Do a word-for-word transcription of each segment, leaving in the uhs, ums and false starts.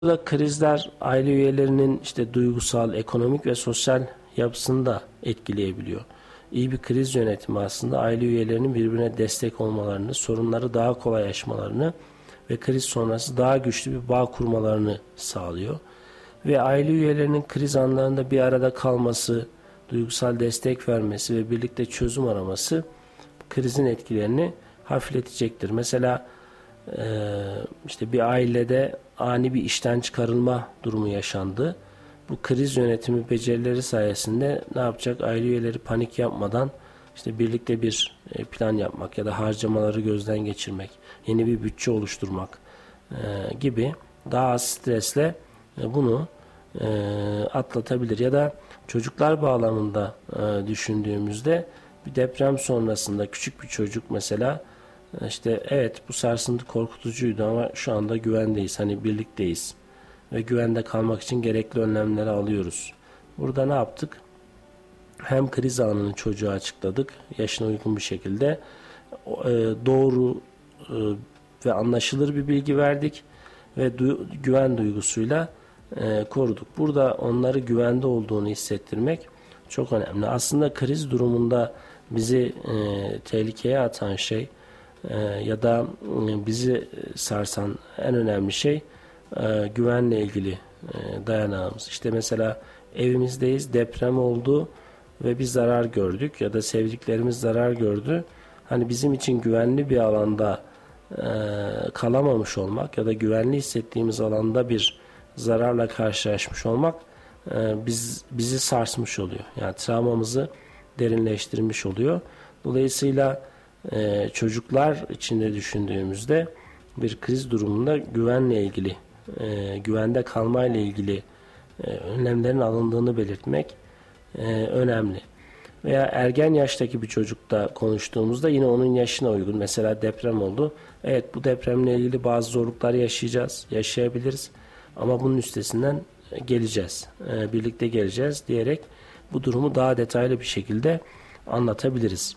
Burada krizler aile üyelerinin işte duygusal, ekonomik ve sosyal yapısını da etkileyebiliyor. İyi bir kriz yönetimi aslında aile üyelerinin birbirine destek olmalarını, sorunları daha kolay aşmalarını ve kriz sonrası daha güçlü bir bağ kurmalarını sağlıyor. Ve aile üyelerinin kriz anlarında bir arada kalması, duygusal destek vermesi ve birlikte çözüm araması krizin etkilerini hafifletecektir. Mesela işte bir ailede ani bir işten çıkarılma durumu yaşandı. Bu kriz yönetimi becerileri sayesinde ne yapacak? Aile üyeleri panik yapmadan işte birlikte bir plan yapmak ya da harcamaları gözden geçirmek, yeni bir bütçe oluşturmak gibi daha az stresle bunu atlatabilir. Ya da çocuklar bağlamında düşündüğümüzde bir deprem sonrasında küçük bir çocuk mesela işte evet bu sarsıntı korkutucuydu ama şu anda güvendeyiz, hani birlikteyiz ve güvende kalmak için gerekli önlemleri alıyoruz. Burada ne yaptık? Hem kriz anını çocuğa açıkladık yaşına uygun bir şekilde, doğru ve anlaşılır bir bilgi verdik ve güven duygusuyla koruduk. Burada onları güvende olduğunu hissettirmek çok önemli. Aslında kriz durumunda bizi tehlikeye atan şey ya da bizi sarsan en önemli şey güvenle ilgili dayanağımız. İşte mesela evimizdeyiz, deprem oldu ve biz zarar gördük ya da sevdiklerimiz zarar gördü. Hani bizim için güvenli bir alanda kalamamış olmak ya da güvenli hissettiğimiz alanda bir zararla karşılaşmış olmak biz bizi sarsmış oluyor. Yani travmamızı derinleştirmiş oluyor. Dolayısıyla Ee, çocuklar içinde düşündüğümüzde bir kriz durumunda güvenle ilgili, e, güvende kalmayla ilgili e, önlemlerin alındığını belirtmek e, önemli. Veya ergen yaştaki bir çocukla konuştuğumuzda yine onun yaşına uygun. Mesela deprem oldu. Evet, bu depremle ilgili bazı zorluklar yaşayacağız, yaşayabiliriz. Ama bunun üstesinden geleceğiz, e, birlikte geleceğiz diyerek bu durumu daha detaylı bir şekilde anlatabiliriz.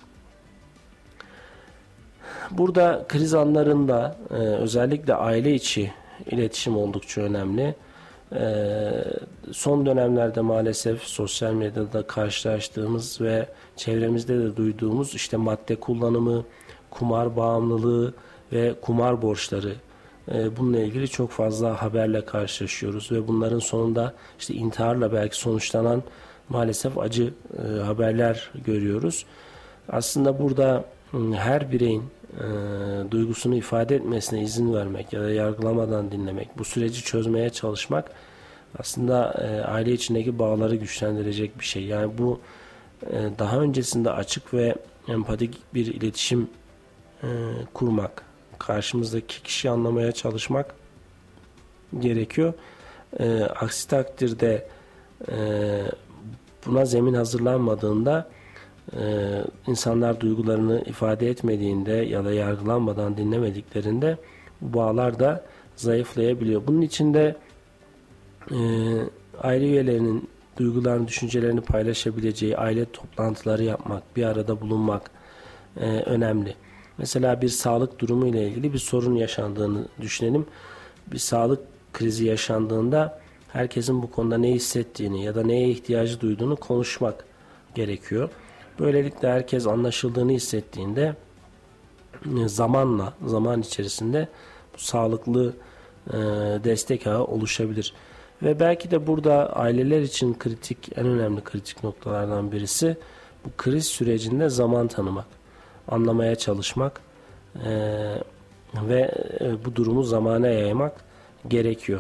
Burada kriz anlarında e, özellikle aile içi iletişim oldukça önemli. E, son dönemlerde maalesef sosyal medyada karşılaştığımız ve çevremizde de duyduğumuz işte madde kullanımı, kumar bağımlılığı ve kumar borçları, e, bununla ilgili çok fazla haberle karşılaşıyoruz ve bunların sonunda işte intiharla belki sonuçlanan maalesef acı e, haberler görüyoruz. Aslında burada her bireyin e, duygusunu ifade etmesine izin vermek ya da yargılamadan dinlemek, bu süreci çözmeye çalışmak aslında e, aile içindeki bağları güçlendirecek bir şey. Yani bu e, daha öncesinde açık ve empatik bir iletişim e, kurmak, karşımızdaki kişiyi anlamaya çalışmak gerekiyor. E, aksi takdirde e, buna zemin hazırlanmadığında, Ee, insanlar duygularını ifade etmediğinde ya da yargılanmadan dinlemediklerinde bu bağlar da zayıflayabiliyor. Bunun için de e, aile üyelerinin duygularını, düşüncelerini paylaşabileceği aile toplantıları yapmak, bir arada bulunmak e, önemli. Mesela bir sağlık durumu ile ilgili bir sorun yaşandığını düşünelim. Bir sağlık krizi yaşandığında herkesin bu konuda ne hissettiğini ya da neye ihtiyacı duyduğunu konuşmak gerekiyor. Böylelikle herkes anlaşıldığını hissettiğinde zamanla, zaman içerisinde bu sağlıklı e, destek ağı oluşabilir. Ve belki de burada aileler için kritik, en önemli kritik noktalardan birisi bu kriz sürecinde zaman tanımak, anlamaya çalışmak e, ve e, bu durumu zamana yaymak gerekiyor.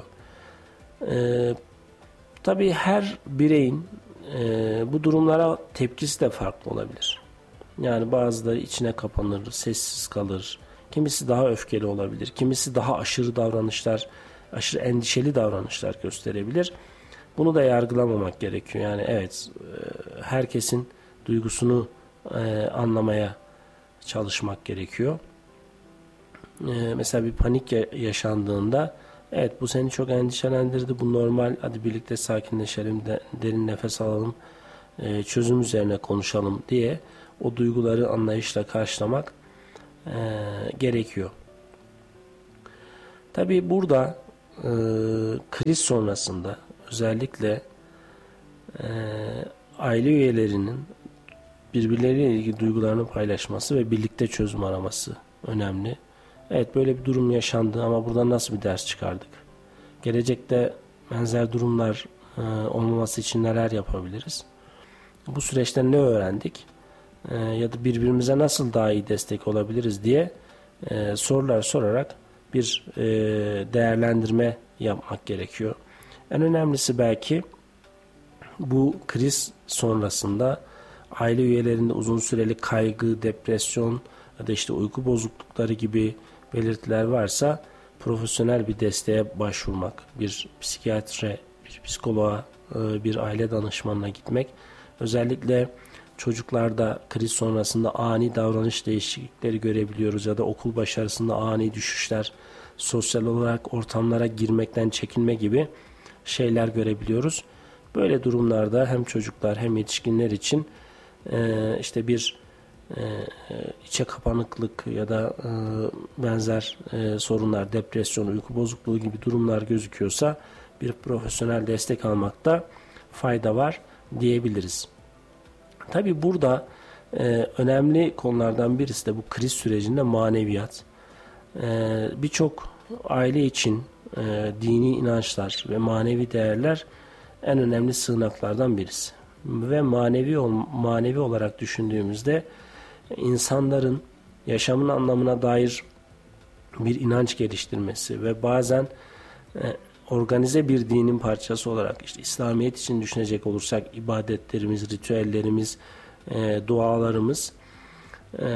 E, tabii her bireyin Ee, bu durumlara tepkisi de farklı olabilir. Yani bazıları içine kapanır, sessiz kalır. Kimisi daha öfkeli olabilir. Kimisi daha aşırı davranışlar, aşırı endişeli davranışlar gösterebilir. Bunu da yargılamamak gerekiyor. Yani evet, herkesin duygusunu e, anlamaya çalışmak gerekiyor. E, mesela bir panik yaşandığında, evet bu seni çok endişelendirdi, bu normal, hadi birlikte sakinleşelim, de, derin nefes alalım, e, çözüm üzerine konuşalım diye o duyguları anlayışla karşılamak e, gerekiyor. Tabii burada e, kriz sonrasında özellikle e, aile üyelerinin birbirleriyle ilgili duygularını paylaşması ve birlikte çözüm araması önemli. Evet, böyle bir durum yaşandı ama buradan nasıl bir ders çıkardık? Gelecekte benzer durumlar e, olmaması için neler yapabiliriz? Bu süreçten ne öğrendik? E, ya da birbirimize nasıl daha iyi destek olabiliriz diye e, sorular sorarak bir e, değerlendirme yapmak gerekiyor. En önemlisi belki bu kriz sonrasında aile üyelerinde uzun süreli kaygı, depresyon ya da işte uyku bozuklukları gibi belirtiler varsa profesyonel bir desteğe başvurmak, bir psikiyatre, bir psikoloğa, bir aile danışmanına gitmek. Özellikle çocuklarda kriz sonrasında ani davranış değişiklikleri görebiliyoruz ya da okul başarısında ani düşüşler, sosyal olarak ortamlara girmekten çekinme gibi şeyler görebiliyoruz. Böyle durumlarda hem çocuklar hem yetişkinler için işte bir içe kapanıklık ya da benzer sorunlar, depresyon, uyku bozukluğu gibi durumlar gözüküyorsa bir profesyonel destek almakta fayda var diyebiliriz. Tabii burada önemli konulardan birisi de bu kriz sürecinde maneviyat. Birçok aile için dini inançlar ve manevi değerler en önemli sığınaklardan birisi. Ve manevi manevi olarak düşündüğümüzde insanların yaşamın anlamına dair bir inanç geliştirmesi ve bazen e, organize bir dinin parçası olarak işte İslamiyet için düşünecek olursak ibadetlerimiz, ritüellerimiz, e, dualarımız e,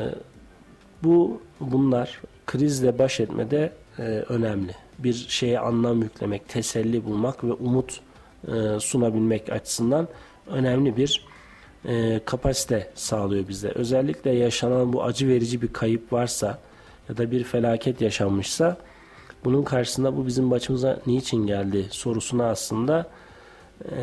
bu bunlar krizle baş etmede e, önemli. Bir şeye anlam yüklemek, teselli bulmak ve umut e, sunabilmek açısından önemli bir e, kapasite sağlıyor bize. Özellikle yaşanan bu acı verici bir kayıp varsa ya da bir felaket yaşanmışsa bunun karşısında bu bizim başımıza niçin geldi sorusuna aslında e,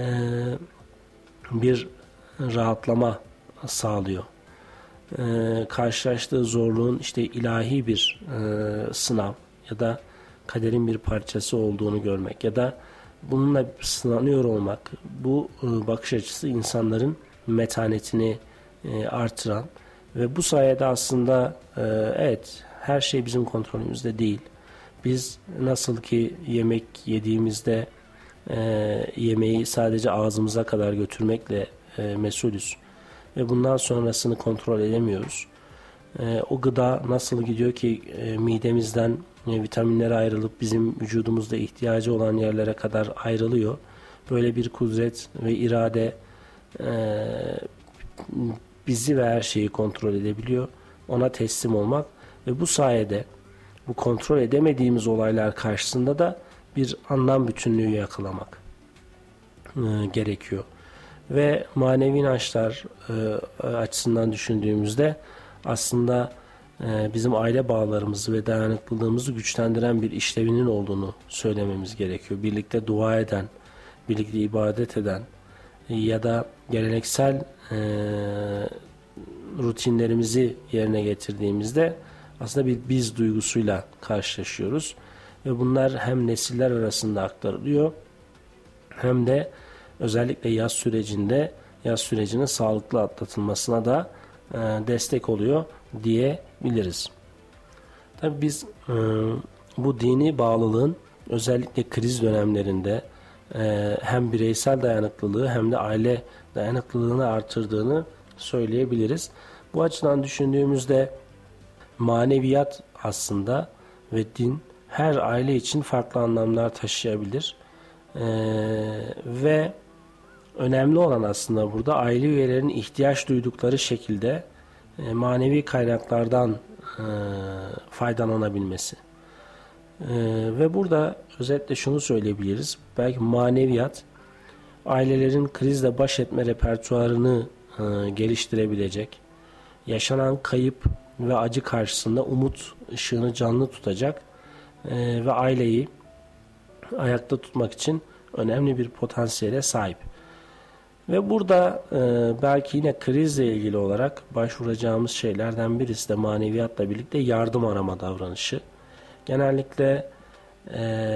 bir rahatlama sağlıyor. E, karşılaştığı zorluğun işte ilahi bir e, sınav ya da kaderin bir parçası olduğunu görmek ya da bununla sınanıyor olmak, bu e, bakış açısı insanların metanetini e, artıran ve bu sayede aslında e, evet her şey bizim kontrolümüzde değil. Biz nasıl ki yemek yediğimizde e, yemeği sadece ağzımıza kadar götürmekle e, mesulüz ve bundan sonrasını kontrol edemiyoruz. E, o gıda nasıl gidiyor ki e, midemizden e, vitaminler ayrılıp bizim vücudumuzda ihtiyacı olan yerlere kadar ayrılıyor. Böyle bir kudret ve irade e, bizi ve her şeyi kontrol edebiliyor. Ona teslim olmak ve bu sayede bu kontrol edemediğimiz olaylar karşısında da bir anlam bütünlüğü yakalamak e, gerekiyor. Ve manevi inançlar e, açısından düşündüğümüzde aslında e, bizim aile bağlarımızı ve dayanıklılığımızı güçlendiren bir işlevinin olduğunu söylememiz gerekiyor. Birlikte dua eden, birlikte ibadet eden e, ya da geleneksel e, rutinlerimizi yerine getirdiğimizde aslında bir biz duygusuyla karşılaşıyoruz. Ve bunlar hem nesiller arasında aktarılıyor hem de özellikle yaz sürecinde yaz sürecinin sağlıklı atlatılmasına da e, destek oluyor diyebiliriz. Tabii biz e, bu dini bağlılığın özellikle kriz dönemlerinde e, hem bireysel dayanıklılığı hem de aile dayanıklılığını artırdığını söyleyebiliriz. Bu açıdan düşündüğümüzde maneviyat aslında ve din her aile için farklı anlamlar taşıyabilir. Ee, ve önemli olan aslında burada aile üyelerinin ihtiyaç duydukları şekilde e, manevi kaynaklardan e, faydalanabilmesi. E, ve burada özetle şunu söyleyebiliriz. Belki maneviyat ailelerin krizle baş etme repertuarını e, geliştirebilecek, yaşanan kayıp ve acı karşısında umut ışığını canlı tutacak e, ve aileyi ayakta tutmak için önemli bir potansiyele sahip. Ve burada e, belki yine krizle ilgili olarak başvuracağımız şeylerden birisi de maneviyatla birlikte yardım arama davranışı. Genellikle e,